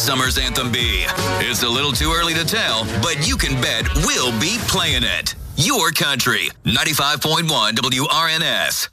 summer's anthem be? It's a little too early to tell, but you can bet we'll be playing it. Your country, 95.1 WRNS.